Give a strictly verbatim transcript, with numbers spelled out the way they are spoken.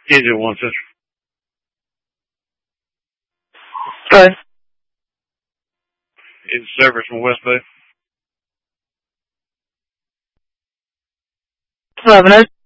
Engine one Central. Go ahead. Engine service from West Bay. eleven